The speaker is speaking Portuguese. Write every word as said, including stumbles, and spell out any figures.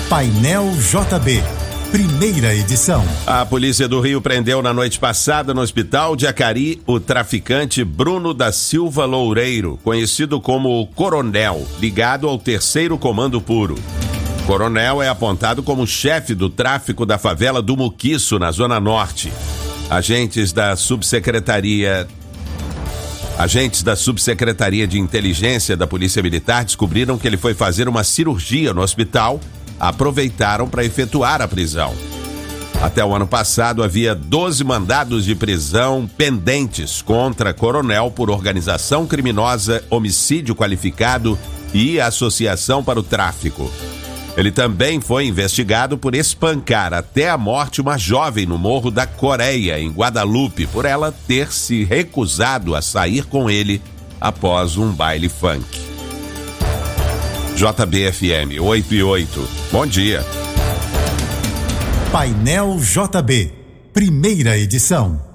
Painel J B, primeira edição. A Polícia do Rio prendeu na noite passada no Hospital de Acari o traficante Bruno da Silva Loureiro, conhecido como Coronel, ligado ao terceiro Comando Puro. Coronel é apontado como chefe do tráfico da favela do Muquiço, na Zona Norte. Agentes da Subsecretaria Agentes da Subsecretaria de Inteligência da Polícia Militar descobriram que ele foi fazer uma cirurgia no hospital. Aproveitaram para efetuar a prisão. Até o ano passado havia doze mandados de prisão pendentes contra Coronel por organização criminosa, homicídio qualificado e associação para o tráfico. Ele também foi investigado por espancar até a morte uma jovem no Morro da Coreia, em Guadalupe, por ela ter se recusado a sair com ele após um baile funk. J B F M oito e oito. Bom dia. Painel J B, primeira edição.